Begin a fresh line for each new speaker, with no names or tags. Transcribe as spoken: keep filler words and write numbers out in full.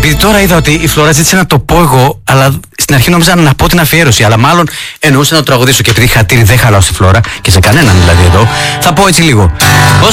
Επειδή τώρα είδα ότι η Φλόρα ζήτησε να το πω εγώ, αλλά στην αρχή νόμιζα να πω την αφιέρωση, αλλά μάλλον εννοούσα να το τραγουδήσω. Και επειδή χατήρι δεν χαλάω στη Φλόρα, και σε κανέναν δηλαδή εδώ, θα πω έτσι λίγο.